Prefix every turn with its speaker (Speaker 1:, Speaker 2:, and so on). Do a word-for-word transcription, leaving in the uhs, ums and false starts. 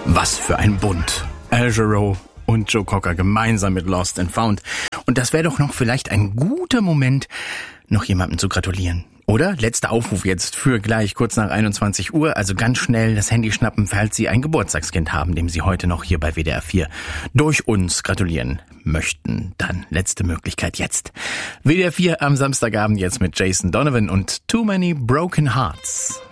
Speaker 1: Was für ein Bund. Al Jarreau und Joe Cocker gemeinsam mit Lost and Found. Und das wäre doch noch vielleicht ein guter Moment, noch jemandem zu gratulieren. Oder? Letzter Aufruf jetzt für gleich kurz nach einundzwanzig Uhr. Also ganz schnell das Handy schnappen, falls Sie ein Geburtstagskind haben, dem Sie heute noch hier bei W D R vier durch uns gratulieren möchten. Dann letzte Möglichkeit jetzt. W D R vier am Samstagabend jetzt mit Jason Donovan und Too Many Broken Hearts.